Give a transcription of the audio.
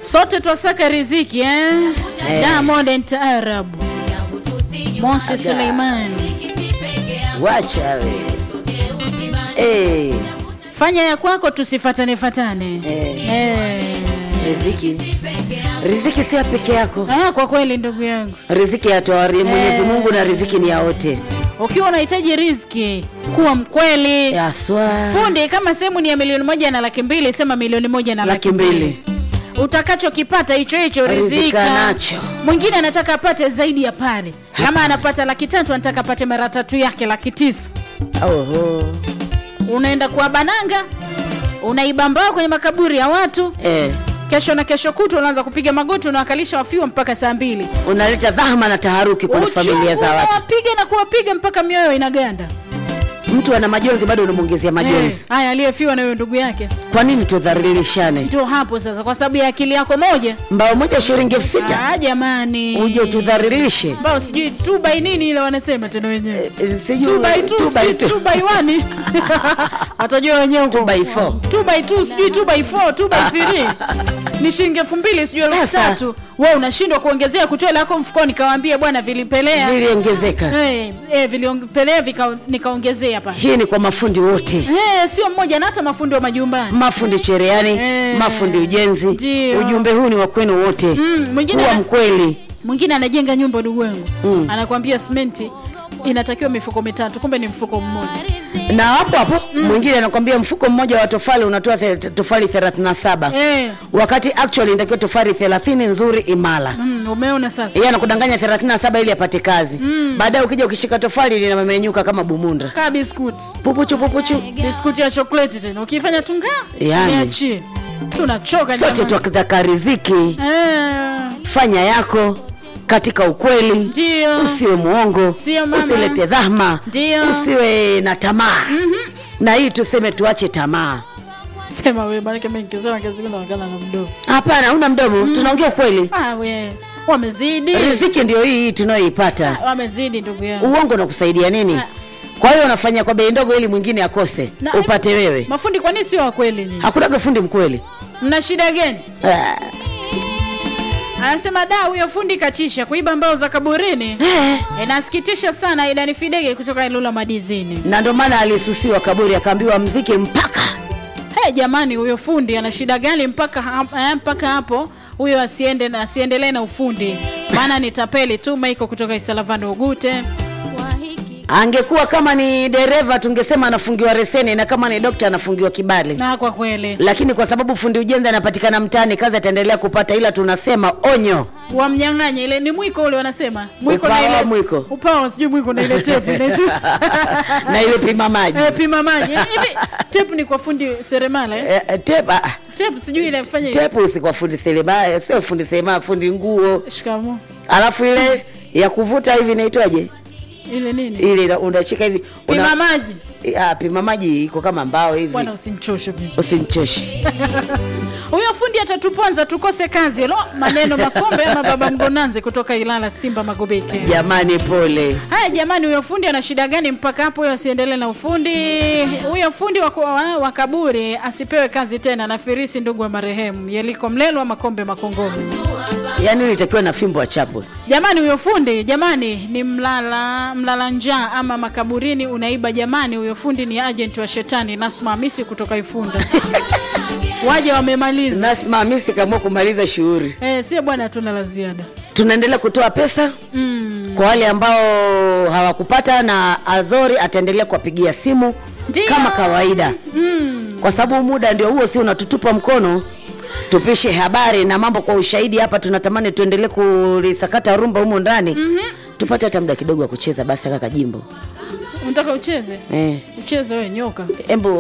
Sote twasaka riziki Diamond Taarab Mose Suleiman. Wacha we. Fanya ya kwako tusifatane. Riziki si peke yako. Kwa kweli ndugu yangu. Riziki atoa Mwenyezi Mungu na riziki ni ya wote. Ukiwa unahitaji riziki, kuwa mkweli. Yaswa. Fundi kama sehemu ni ya 1,200,000 sema 1,200,000. Utakachokipata hicho rizika nacho. Mwingine anataka apate zaidi ya pale. Kama anapata 300,000 anataka apate mara 3 yake 900,000. Oho. Unaenda kwa bananga, unaibambao kwenye makaburi ya watu. Kesho na kesho kutu unaanza kupiga magoti, unawakalisha wafiwa mpaka saa 2. Unaleta dhahma na taharuki kwa familia za watu. Unapiga na kuwapiga mpaka mioyo inaganda. Mtu ana majonzi bado unamuongezea majonzi. Haya aliyefiwa na yule ndugu yake. Kwa nini tudhalilishane? Ndio hapo sasa kwa sababu ya akili yako moja. Mbao moja shilingi 6,000. Jamani. Uje utudhalilishe. Mbao sijui 2 by nini ile wanasema tena wenyewe. Sijui 2 by 1. Watajua wenyewe 2 by 4. 2 by 2 sijui 2 by 4, 2 by 3. Ni shilingi 2,000 sijui 3,000. Wewe unashindwa kuongezea kutoa lako mfukoni kawaambie bwana vilipelea. Viliongezeka. Vilipelea nikaongezea hapa. Hii ni kwa mafundi wote. Sio mmoja na hata mafundi wa majumbani. Mafundi cherehani, mafundi ujenzi. Dio. Ujumbe huu ni wa kwenu wote. Kuwa mkweli. Mwingine anajenga nyumba ndugu wangu. Anakuambia simenti inatakiwa mifuko 3, kumbe ni mfuko mmoja. Na hapo mwingine anakuambia mfuko mmoja wa tofali unatoa tofali 37. Wakati actually inatakiwa tofali 30 nzuri imara. Umeona sasa. Yeye anakudanganya 37 ili apate kazi. Baadaye ukija ukishika tofali linamenyuka kama bumundra. Kama biskuti. Pupuchu. Biskuti ya chocolate tena. Ukifanya tunga, niachie. Tunachoka jamani. Sote tunataka riziki. Fanya yako katika ukweli. Ndio. Usiwe muongo. Usilete dhahma. Ndio. Usiwe na tamaa. Na hii tuseme tuache tamaa. Sema wewe bwana kama nikisema kazi kuna wakala na mdomo. Hapana, una mdomo. Tunaongea ukweli. Wewe. Wamezidi. Riziki ndio hii tunayoipata. Wamezidi ndugu yangu. Uongo unakusaidia nini? Kwa hiyo unafanya kwa bei ndogo ili mwingine akose. Upate wewe. Mafundi kwa nini sio wa kweli nyinyi? Hakuna fundi mkweli. Mna shida gani? Anasema huyo fundi katisha kuiba mbao za kaburini. Inasikitisha sana Idani Fidege kutoka Ilula Madizini. Na ndio maana alisusiwa kaburi akaambiwa mziki mpaka. Jamani huyo fundi ana shida gani mpaka hapo? Huyo asiendelee na ufundi. Maana ni tapeli tu Maiko kutoka Isalavano Ugute. Angekuwa kama ni dereva tungesema anafungiwa reseni na kama ni daktari anafungiwa kibali. Na kwa kweli. Lakini kwa sababu fundi ujenzi anapatikana mtaani kazi ataendelea kupata ila tunasema onyo. Wamnyang'anya ile ni mwiko ule wanasema. Mwiko na ile mwiko. Upao sijui mwiko na ile tepu inaitwa. Na ile pima maji. Pima maji. Hivi tepu ni kwa fundi seremala tepu sijui ile kufanya hivi. Tepu si kwa fundi seremala, sio fundi seremala, fundi nguo. Shikamoo. Alafu ile ya kuvuta hivi inaitwaje? Ile nini? Ile unashika hivi. Pima maji. Pima maji iko kama mbao hivi. Bwana usinichoshe mimi. Usinichoshe. Huyo fundi atatuponza tukose kazi. Maneno makombe ama baba Mgonanze kutoka Ilala Simba Magobeke. Jamani pole. Jamani huyo fundi ana shida gani mpaka hapo huyo asiendelee na ufundi? Huyo fundi wa kaburi asipewe kazi tena na Firisi ndugu wa marehemu. Yeliko Mlelo Makombe Makongoni. Yaani ilitakiwa na fimbo achapwe. Jamani huyo fundi, jamani ni mlala njaa ama makaburini unaiba jamani huyo fundi ni agent wa shetani Nasma Hamisi kutoka Ifunda. Waje wamemaliza. Nasma Hamisi kama kumaliza shughuli. Sio bwana hatuna la ziada. Tunaendelea kutoa pesa. Kwa wale ambao hawakupata na Azori ataendelea kuwapigia simu kama kawaida. Kwa sababu muda ndio huo si unatutupa mkono. Tupishe habari na mambo kwa ushahidi hapa tunatamani tuendelee kulisakata rumba humo ndani. Tupate hata muda kidogo wa kucheza basi kaka Jimbo. Unataka ucheze? Ucheze wewe nyoka. Embo